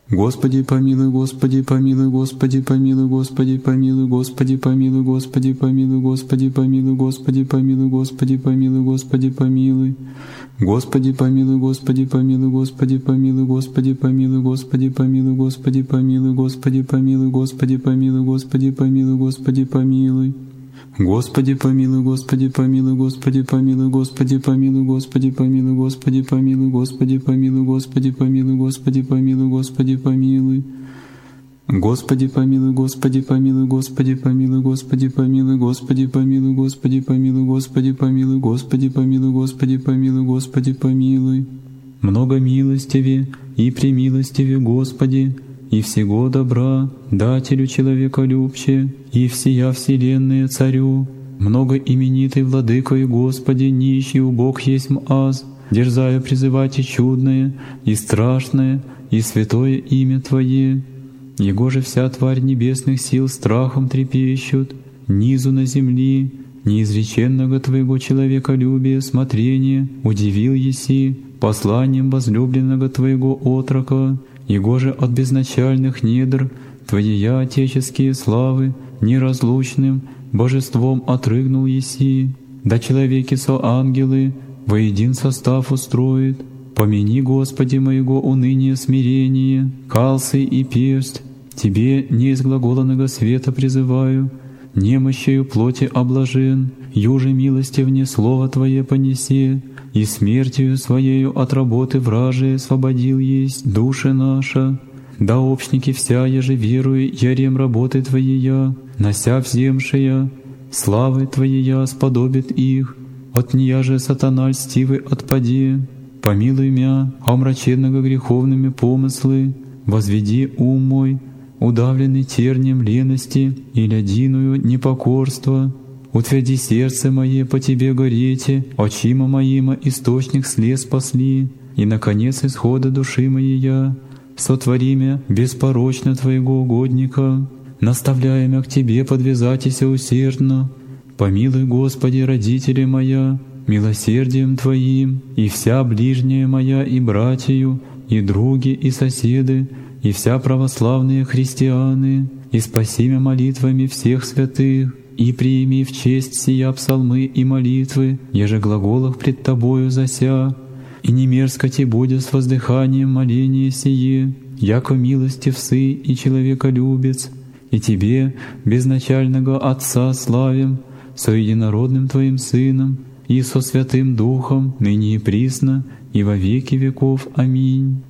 Господи помилуй, Господи помилуй, Господи помилуй, Господи помилуй, Господи помилуй, Господи помилуй, Господи помилуй, Господи помилуй, Господи помилуй, Господи помилуй. Господи помилуй, Господи помилуй, Господи помилуй, Господи помилуй, Господи помилуй, Господи помилуй, Господи помилуй, Господи помилуй, Господи помилуй, Господи помилуй. Господи помилуй, Господи помилуй, Господи помилуй, Господи помилуй, Господи помилуй, Господи помилуй, Господи помилуй, Господи помилуй, Господи помилуй, Господи помилуй. Господи помилуй, Господи помилуй, Господи помилуй, Господи помилуй, Господи помилуй, Господи помилуй, Господи помилуй, Господи помилуй, Господи помилуй, Господи помилуй. Много милостиве и премилостиве, Господи, и всего добра, дателю человеколюбче, и всея вселенная Царю, много именитый Владыко и Господи, нищий убог есмь аз, дерзаю призывать и чудное, и страшное, и святое имя Твое. Его же вся тварь небесных сил страхом трепещут, низу на земли, неизреченного Твоего человеколюбия смотрения удивил еси посланием возлюбленного Твоего отрока, Его же от безначальных недр Твоя отеческие славы неразлучным божеством отрыгнул еси. Да человеки со ангелы воедин состав устроит. Помяни, Господи, моего уныния смирение, калцы и персть. Тебе не из глаголаного света призываю, немощью плоти облажен, юже милостивне слово Твое понесе, и смертью Своею от работы вражей освободил есть душа наша. Да общники вся, еже веруй, ярем работы Твоея, нося вземшая, славы Твоея сподобит их, от нея же сатана льстивый отпади. Помилуй мя, омраченного греховными помыслы, возведи ум мой, удавленный тернием лености и лядиную непокорства. Утверди сердце мое по Тебе горете, очима моима источник слез спасли, и, наконец, исхода души моей сотвори мя беспорочно Твоего угодника, наставляя мя к Тебе подвязатися усердно. Помилуй, Господи, родители моя, милосердием Твоим, и вся ближняя моя и братью, и други, и соседы, и вся православные христианы, и спаси мя молитвами всех святых, и приими в честь сия псалмы и молитвы, еже глаголах пред Тобою зася, и не мерзко Те будет с воздыханием моления сие, яко милостив Сы и человеколюбец, и Тебе, безначального Отца, славим, со единородным Твоим Сыном, и со Святым Духом, ныне и присно, и во веки веков. Аминь.